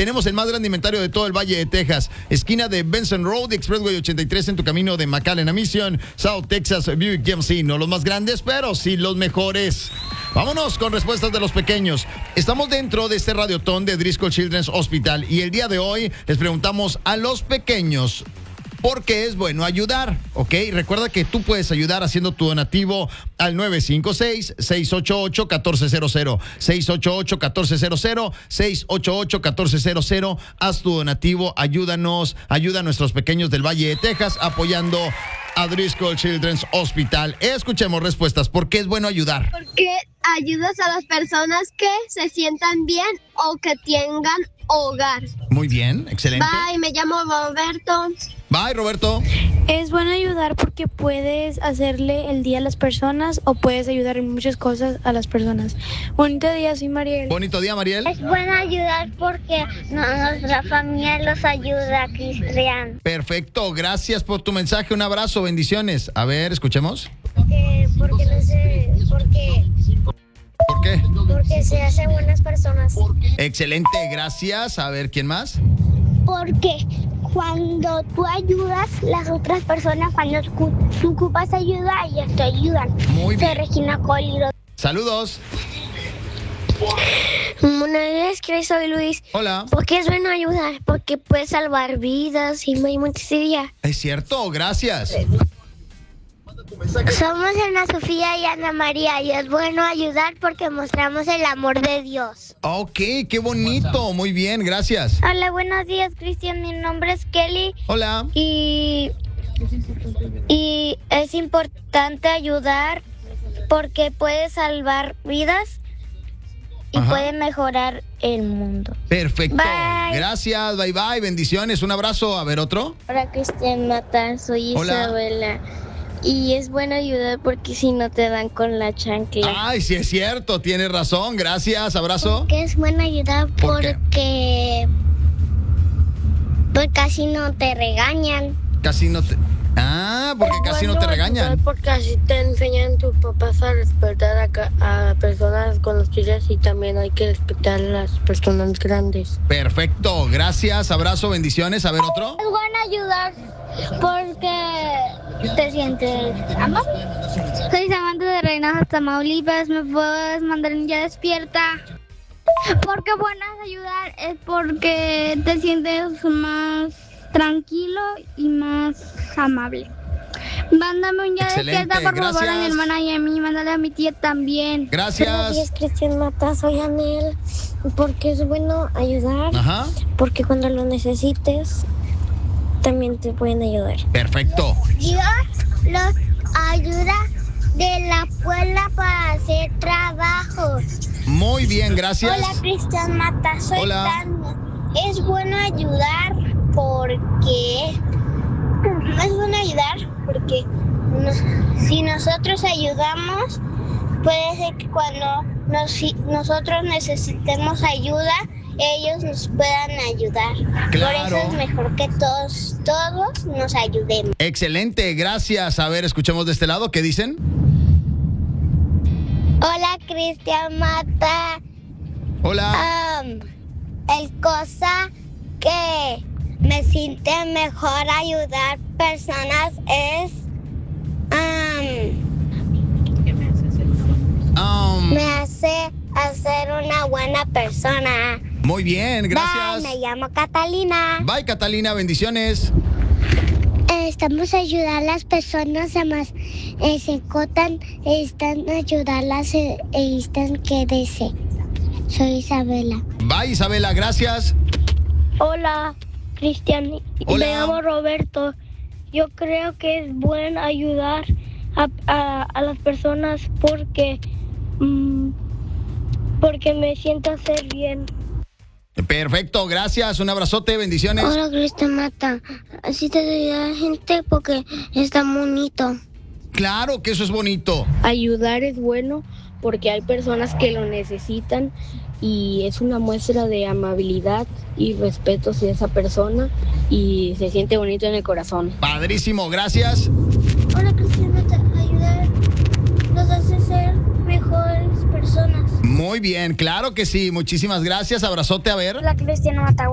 Tenemos el más grande inventario de todo el Valle de Texas. Esquina de Benson Road, Expressway 83 en tu camino de McAllen a Mission, South Texas, Buick GMC. No los más grandes, pero sí los mejores. Vámonos con respuestas de los pequeños. Estamos dentro de este radiotón de Driscoll Children's Hospital y el día de hoy les preguntamos a los pequeños por qué es bueno ayudar, ¿ok? Recuerda que tú puedes ayudar haciendo tu donativo al 956-688-1400, 688-1400, 688-1400. Haz tu donativo, ayúdanos, ayuda a nuestros pequeños del Valle de Texas apoyando a Driscoll Children's Hospital. Escuchemos respuestas. ¿Por qué es bueno ayudar? Porque ayudas a las personas que se sientan bien o que tengan hogar. Muy bien, excelente. Bye, me llamo Roberto. Bye, Roberto. Es bueno ayudar porque puedes hacerle el día a las personas o puedes ayudar en muchas cosas a las personas. Bonito día, soy Mariel. Bonito día, Mariel. Es bueno ayudar porque nuestra familia los ayuda, Cristian. Perfecto, gracias por tu mensaje. Un abrazo, bendiciones. A ver, escuchemos. Porque no sé, ¿Por qué? porque se hacen buenas personas. Excelente, gracias. A ver, ¿quién más? Porque cuando tú ayudas, las otras personas, cuando tú ocupas ayuda, ellas te ayudan. Muy bien. Soy Regina Coliro. Saludos. Buenos días, Cris, soy Luis. Hola. ¿Por qué es bueno ayudar? Porque puedes salvar vidas y hay muchas ideas. Es cierto, gracias. Somos Ana Sofía y Ana María y es bueno ayudar porque mostramos el amor de Dios. Ok, qué bonito. Muy bien, gracias. Hola, buenos días, Cristian. Mi nombre es Kelly Hola. y es importante ayudar porque puede salvar vidas y Ajá. puede mejorar el mundo. Perfecto. Bye. Gracias, bye bye, bendiciones. Un abrazo. A ver, otro. Hola, Cristian Mata, soy Hola. Isabela. Y es bueno ayudar porque si no te dan con la chancla. Ay, sí es cierto, tienes razón. Gracias, abrazo. Que es bueno ayudar ¿Por qué? porque así no te regañan. Casi no te... porque casi no te regañan. Porque así te enseñan tus papás a respetar a personas conocidas y también hay que respetar a las personas grandes. Perfecto, gracias, abrazo, bendiciones. A ver, otro. Es bueno ayudar porque te sientes amable. Soy Samantha de Reynosa, Tamaulipas. ¿Me puedes mandar un ya despierta? Porque bueno ayudar es porque te sientes más tranquilo y más amable. Mándame un ya Excelente, despierta, por favor, a mi gracias. hermana y a mí. Mándale a mi tía también. Gracias. Cristian Mata, soy Anel. Porque es bueno ayudar. Ajá, Porque cuando lo necesites, también te pueden ayudar. perfecto. Dios los ayuda de la escuela para hacer trabajos. Muy bien, gracias. Hola, Cristian Mata, soy Hola. Tania. Es bueno ayudar porque... si nosotros ayudamos, puede ser que cuando nosotros necesitemos ayuda, ellos nos puedan ayudar. Claro. Por eso es mejor que todos nos ayudemos. Excelente, gracias. A ver, escuchemos de este lado, ¿qué dicen? Hola, Cristian Mata. Hola. El cosa que me siente mejor ayudar personas es me hace hacer una buena persona. Muy bien, gracias. Bye, me llamo Catalina. Bye, Catalina, bendiciones. Estamos a ayudar a las personas además se encontran, están a ayudarlas están que deseen. Soy Isabela. Bye, Isabela, gracias. Hola, Cristian. Hola. Me llamo Roberto. Yo creo que es bueno ayudar a las personas porque me siento hacer bien. Perfecto, gracias. Un abrazote, bendiciones. Hola, Cristian Mata. Así te ayuda a la gente porque está bonito. Claro que eso es bonito. Ayudar es bueno porque hay personas que lo necesitan y es una muestra de amabilidad y respeto hacia esa persona y se siente bonito en el corazón. Padrísimo, gracias. Hola, Cristian Mata. Ayudar nos hace ser mejores personas. Muy bien, claro que sí. Muchísimas gracias. Abrazote, a ver. Hola, Cristian Mata.